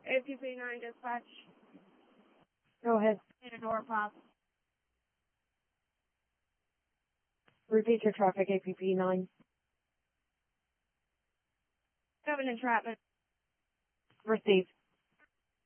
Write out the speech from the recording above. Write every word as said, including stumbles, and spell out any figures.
A P P nine dispatch. Go ahead. Need a door pop. Repeat your traffic, A P P nine. Having entrapment. Received.